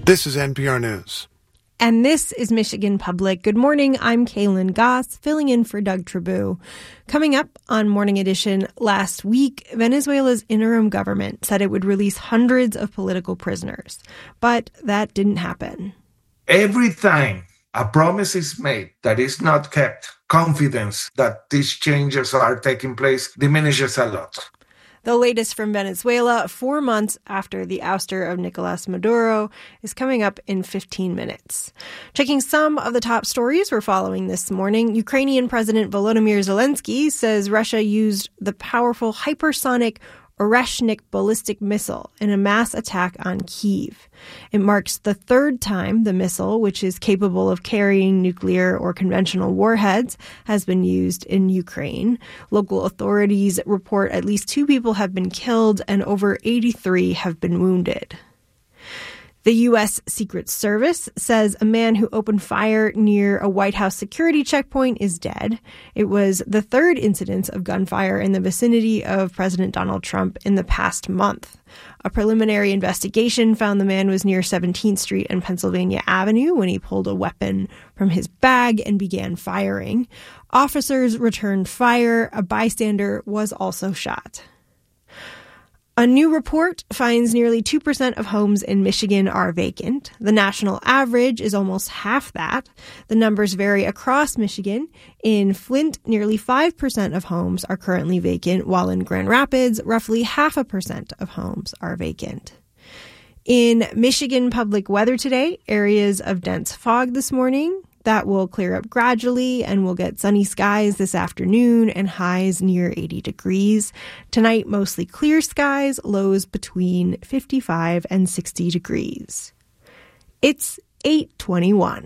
This is NPR News. And this is Michigan Public. Good morning. I'm Kaylin Goss, filling in for Doug Trabue. Coming up on Morning Edition, last week, Venezuela's interim government said it would release hundreds of political prisoners. But that didn't happen. Every time a promise is made that is not kept, confidence that these changes are taking place diminishes a lot. The latest from Venezuela, 4 months after the ouster of Nicolas Maduro, is coming up in 15 minutes. Checking some of the top stories we're following this morning, Ukrainian President Volodymyr Zelensky says Russia used the powerful hypersonic Oreshnik ballistic missile in a mass attack on Kyiv. It marks the third time the missile, which is capable of carrying nuclear or conventional warheads, has been used in Ukraine. Local authorities report at least 2 people have been killed and over 83 have been wounded. The U.S. Secret Service says a man who opened fire near a White House security checkpoint is dead. It was the third incidence of gunfire in the vicinity of President Donald Trump in the past month. A preliminary investigation found the man was near 17th Street and Pennsylvania Avenue when he pulled a weapon from his bag and began firing. Officers returned fire. A bystander was also shot. A new report finds nearly 2% of homes in Michigan are vacant. The national average is almost half that. The numbers vary across Michigan. In Flint, nearly 5% of homes are currently vacant, while in Grand Rapids, roughly 0.5% of homes are vacant. In Michigan public weather today, areas of dense fog this morning. That will clear up gradually, and we'll get sunny skies this afternoon and highs near 80 degrees. Tonight, mostly clear skies, lows between 55 and 60 degrees. It's 8:21.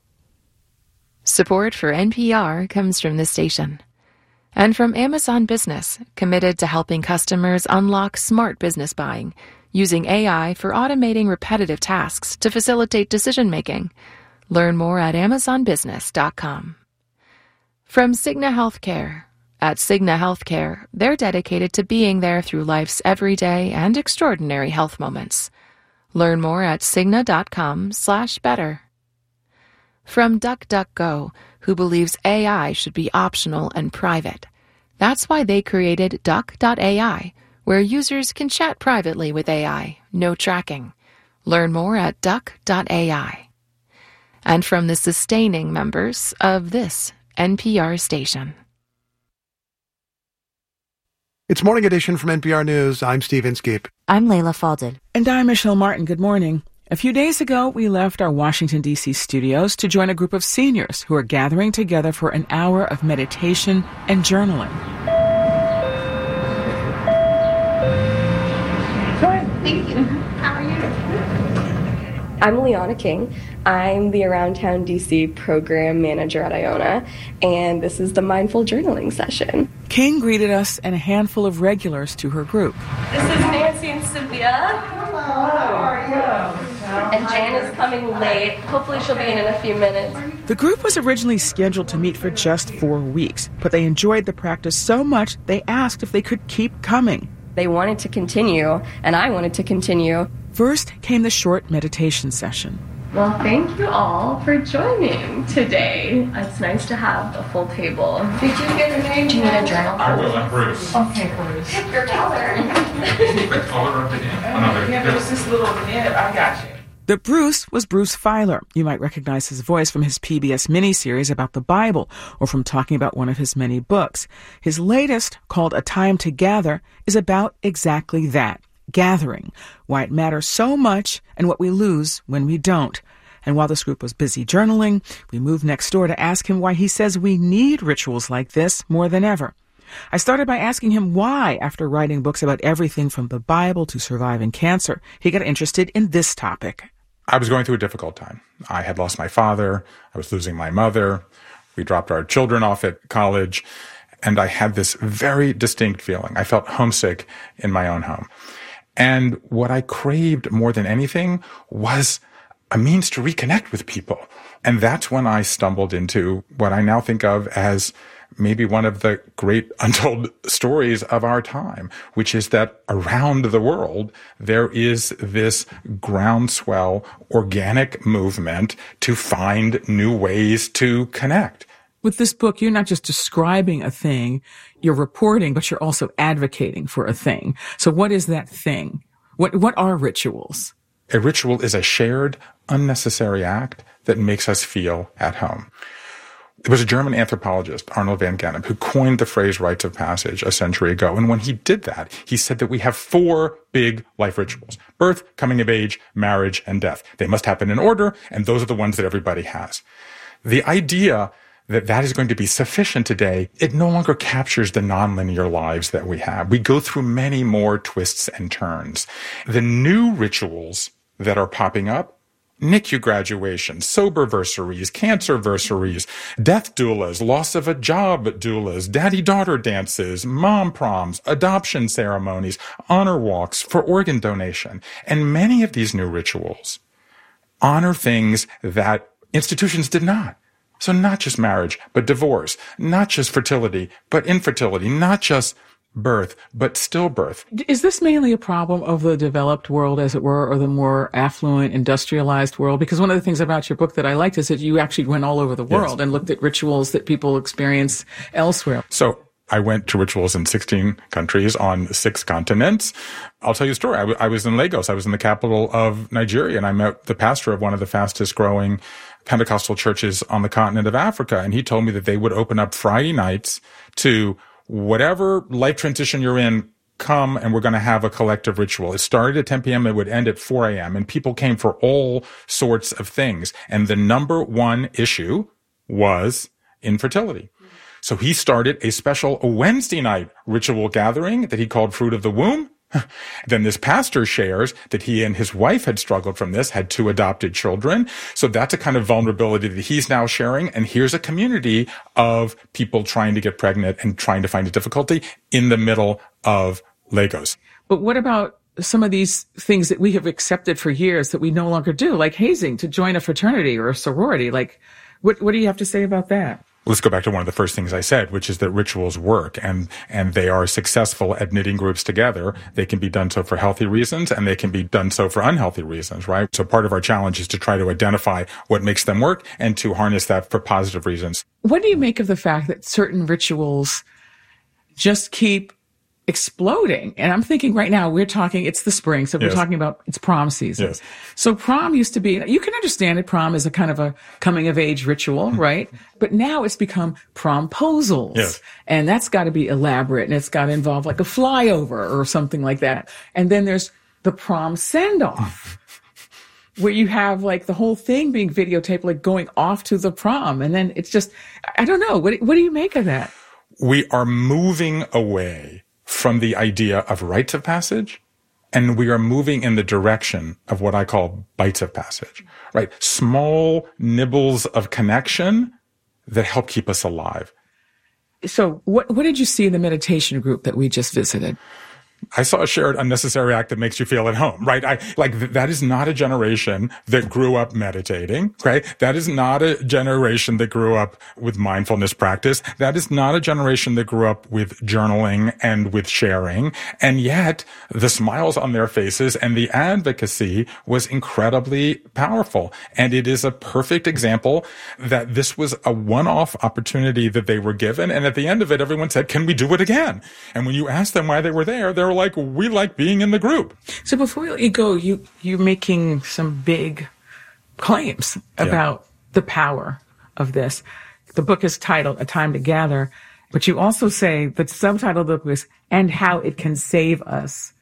Support for NPR comes from this station and from Amazon Business, committed to helping customers unlock smart business buying, using AI for automating repetitive tasks to facilitate decision-making. Learn more at amazonbusiness.com. From Cigna Healthcare. At Cigna Healthcare, they're dedicated to being there through life's everyday and extraordinary health moments. Learn more at cigna.com/better. From DuckDuckGo, who believes AI should be optional and private. That's why they created Duck.ai, where users can chat privately with AI, no tracking. Learn more at Duck.ai. And from the sustaining members of this NPR station. It's Morning Edition from NPR News. I'm Steve Inskeep. I'm Layla Falded. And I'm Michelle Martin. Good morning. A few days ago, we left our Washington, D.C. studios to join a group of seniors who are gathering together for an hour of meditation and journaling. Thank you. How are you? I'm Leona King. I'm the Around Town DC program manager at Iona, and this is the Mindful Journaling session. King greeted us and a handful of regulars to her group. This is Nancy and Cynthia. Hello. How are you? And Jan is coming late. Hopefully she'll be in a few minutes. The group was originally scheduled to meet for just 4 weeks, but they enjoyed the practice so much they asked if they could keep coming. They wanted to continue, and I wanted to continue. First came the short meditation session. Well, thank you all for joining today. It's nice to have a full table. Did you get a name? Do you need a journal? I will, I'm Bruce. Okay, Bruce. Your color. Keep the color of it in. Yeah, there's this little nib. I got you. The Bruce was Bruce Feiler. You might recognize his voice from his PBS miniseries about the Bible or from talking about one of his many books. His latest, called A Time to Gather, is about exactly that. Gathering, why it matters so much, and what we lose when we don't. And while this group was busy journaling, we moved next door to ask him why he says we need rituals like this more than ever. I started by asking him why, after writing books about everything from the Bible to surviving cancer, he got interested in this topic. I was going through a difficult time. I had lost my father. I was losing my mother. We dropped our children off at college. And I had this very distinct feeling. I felt homesick in my own home. And what I craved more than anything was a means to reconnect with people. And that's when I stumbled into what I now think of as maybe one of the great untold stories of our time, which is that around the world, there is this groundswell organic movement to find new ways to connect. With this book, you're not just describing a thing, you're reporting, but you're also advocating for a thing. So what is that thing? What are rituals? A ritual is a shared, unnecessary act that makes us feel at home. There was a German anthropologist, Arnold van Gennep, who coined the phrase rites of passage a century ago. And when he did that, he said that we have 4 big life rituals: birth, coming of age, marriage, and death. They must happen in order, and those are the ones that everybody has. The idea that is going to be sufficient today, it no longer captures the nonlinear lives that we have. We go through many more twists and turns. The new rituals that are popping up: NICU graduations, soberversaries, cancerversaries, death doulas, loss of a job doulas, daddy-daughter dances, mom proms, adoption ceremonies, honor walks for organ donation. And many of these new rituals honor things that institutions did not. So not just marriage, but divorce, not just fertility, but infertility, not just birth, but stillbirth. Is this mainly a problem of the developed world, as it were, or the more affluent, industrialized world? Because one of the things about your book that I liked is that you actually went all over the world and looked at rituals that people experience elsewhere. So I went to rituals in 16 countries on 6 continents. I'll tell you a story. I was in Lagos. I was in the capital of Nigeria, and I met the pastor of one of the fastest growing Pentecostal churches on the continent of Africa. And he told me that they would open up Friday nights to whatever life transition you're in, come and we're going to have a collective ritual. It started at 10 p.m. It would end at 4 a.m. And people came for all sorts of things. And the number one issue was infertility. So he started a special Wednesday night ritual gathering that he called Fruit of the Womb. Then this pastor shares that he and his wife had struggled from this, had 2 adopted children. So that's a kind of vulnerability that he's now sharing. And here's a community of people trying to get pregnant and trying to find a difficulty in the middle of Lagos. But what about some of these things that we have accepted for years that we no longer do, like hazing to join a fraternity or a sorority? Like, what do you have to say about that? Let's go back to one of the first things I said, which is that rituals work and they are successful at knitting groups together. They can be done so for healthy reasons and they can be done so for unhealthy reasons, right? So part of our challenge is to try to identify what makes them work and to harness that for positive reasons. What do you make of the fact that certain rituals just keep exploding? And I'm thinking right now, it's the spring, so we're talking about it's prom season. Yes. So prom used to be, you can understand it, prom is a kind of a coming of age ritual, right? But now it's become promposals. Yes. And that's got to be elaborate and it's got to involve like a flyover or something like that. And then there's the prom send-off. Where you have like the whole thing being videotaped, like going off to the prom. And then it's just, I don't know. What do you make of that? We are moving away from the idea of rites of passage, and we are moving in the direction of what I call bites of passage, right? Small nibbles of connection that help keep us alive. So what did you see in the meditation group that we just visited? I saw a shared unnecessary act that makes you feel at home, right? That is not a generation that grew up meditating, right? That is not a generation that grew up with mindfulness practice. That is not a generation that grew up with journaling and with sharing. And yet the smiles on their faces and the advocacy was incredibly powerful. And it is a perfect example that this was a one-off opportunity that they were given. And at the end of it, everyone said, can we do it again? And when you asked them why they were there, they were like, we like being in the group. So before you go, you're making some big claims about the power of this. The book is titled A Time to Gather, but you also say the subtitle of the book is, and how it can save us.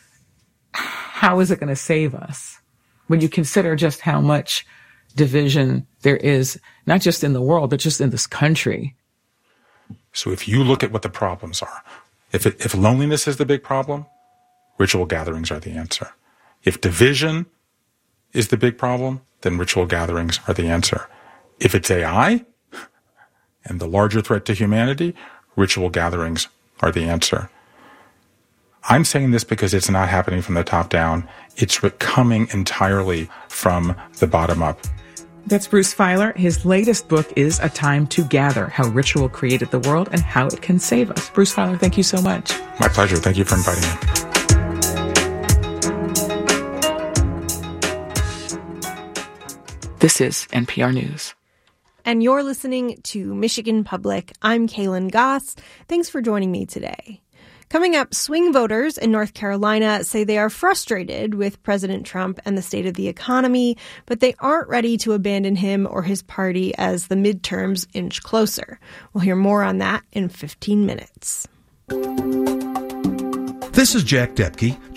How is it going to save us? When you consider just how much division there is, not just in the world, but just in this country. So if you look at what the problems are, if loneliness is the big problem, ritual gatherings are the answer. If division is the big problem, then ritual gatherings are the answer. If it's AI and the larger threat to humanity, ritual gatherings are the answer. I'm saying this because it's not happening from the top down. It's coming entirely from the bottom up. That's Bruce Feiler. His latest book is A Time to Gather, How Ritual Created the World and How It Can Save Us. Bruce Feiler, thank you so much. My pleasure. Thank you for inviting me. This is NPR News. And you're listening to Michigan Public. I'm Kaylin Goss. Thanks for joining me today. Coming up, swing voters in North Carolina say they are frustrated with President Trump and the state of the economy, but they aren't ready to abandon him or his party as the midterms inch closer. We'll hear more on that in 15 minutes. This is Jack Depke.